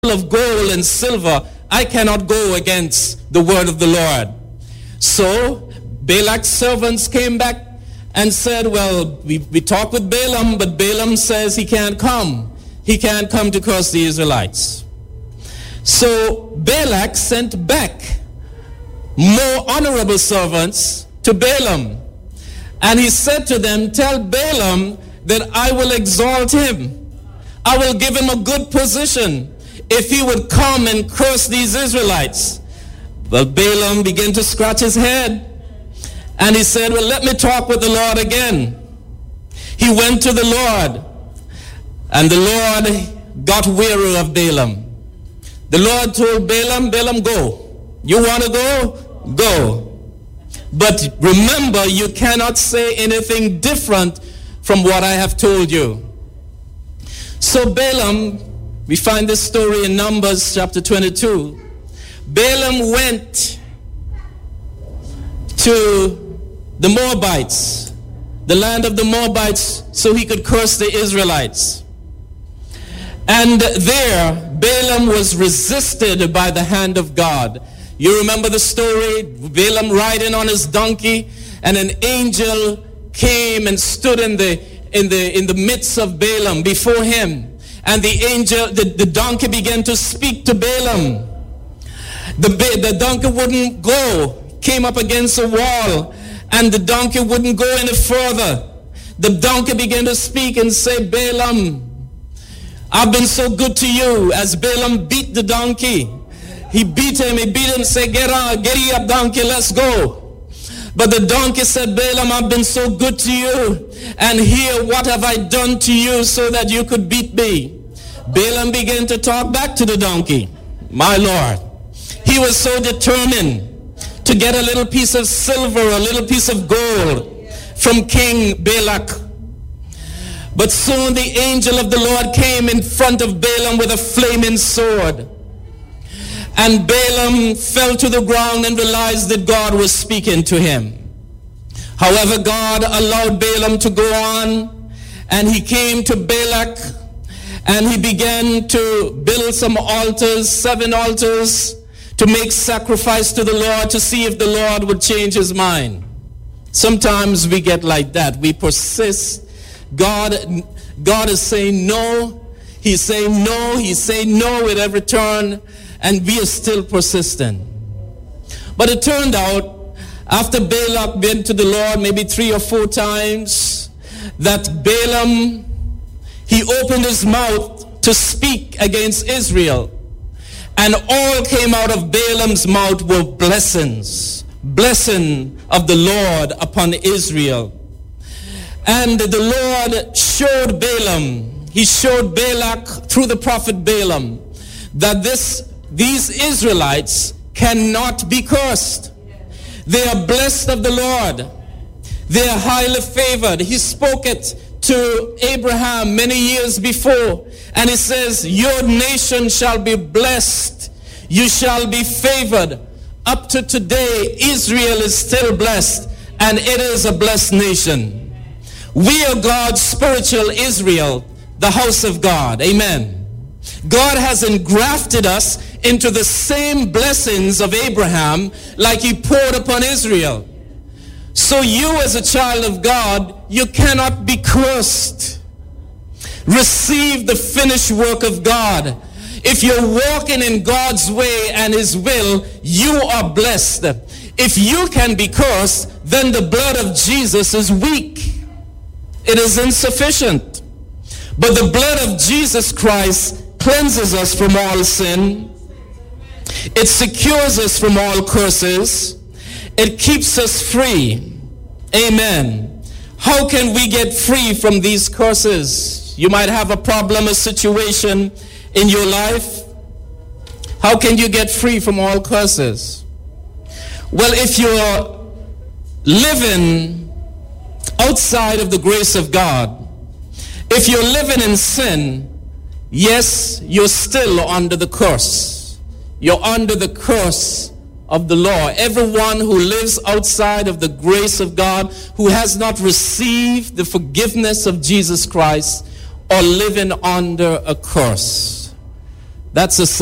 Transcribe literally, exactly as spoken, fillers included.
of gold and silver, I cannot go against the word of the Lord. So Balak's servants came back and said, well, we, we talked with Balaam, but Balaam says he can't come. He can't come to curse the Israelites. So Balak sent back more honorable servants to Balaam. And he said to them, tell Balaam that I will exalt him. I will give him a good position if he would come and curse these Israelites. Well, Balaam began to scratch his head. And he said, well, let me talk with the Lord again. He went to the Lord. And the Lord got weary of Balaam. The Lord told Balaam, Balaam, go. You want to go? Go. But remember, you cannot say anything different from what I have told you. So Balaam, we find this story in Numbers chapter twenty-two. Balaam went to the Moabites, the land of the Moabites, so he could curse the Israelites. And there, Balaam was resisted by the hand of God. You remember the story? Balaam riding on his donkey, and an angel came and stood in the in the in the midst of Balaam before him. And the angel, the, the donkey began to speak to Balaam. The, the donkey wouldn't go, came up against a wall, and the donkey wouldn't go any further. The donkey began to speak and say, Balaam, I've been so good to you. As Balaam beat the donkey, he beat him, he beat him and said, get on, get up, donkey, let's go. But the donkey said, Balaam, I've been so good to you, and here, what have I done to you so that you could beat me? Balaam began to talk back to the donkey. My Lord, he was so determined to get a little piece of silver, a little piece of gold from King Balak. But soon the angel of the Lord came in front of Balaam with a flaming sword. And Balaam fell to the ground and realized that God was speaking to him. However, God allowed Balaam to go on, and he came to Balak, and he began to build some altars, seven altars, to make sacrifice to the Lord to see if the Lord would change his mind. Sometimes we get like that. We persist. God, God is saying no. He's saying no. He's saying no at every turn. And we are still persistent. But it turned out, after Balak went to the Lord maybe three or four times, that Balaam, he opened his mouth to speak against Israel. And all came out of Balaam's mouth were blessings. Blessing of the Lord upon Israel. And the Lord showed Balaam, he showed Balak through the prophet Balaam, that this these Israelites cannot be cursed. They are blessed of the Lord. They are highly favored. He spoke it to Abraham many years before. And he says, your nation shall be blessed. You shall be favored. Up to today, Israel is still blessed. And it is a blessed nation. We are God's spiritual Israel, the house of God. Amen. God has engrafted us into the same blessings of Abraham like he poured upon Israel. So you as a child of God, you cannot be cursed. Receive the finished work of God. If you're walking in God's way and his will, you are blessed. If you can be cursed, then the blood of Jesus is weak. It is insufficient. But the blood of Jesus Christ cleanses us from all sin. It secures us from all curses. It keeps us free. Amen. How can we get free from these curses? You might have a problem, a situation in your life. How can you get free from all curses? Well, if you're living outside of the grace of God, if you're living in sin, yes, you're still under the curse. You're under the curse of the law. Everyone who lives outside of the grace of God, who has not received the forgiveness of Jesus Christ, are living under a curse. That's a